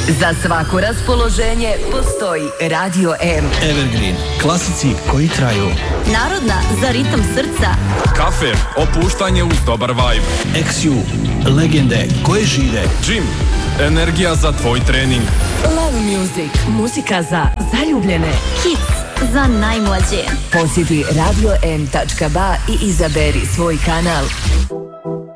Za svako raspoloženje postoji Radio M. Evergreen, klasici koji traju. Narodna za ritam srca. Kafe, opuštanje uz dobar vibe. XU, legende koje žive. Gym, energija za tvoj trening. Love Music, muzika za zaljubljene. Kids, za najmlađe. Posjeti radio m.ba i izaberi svoj kanal.